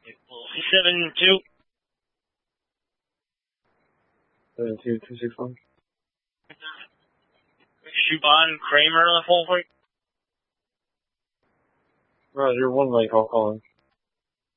72. 72261. Shuban Kramer on the phone, please. Roger, one lane call calling.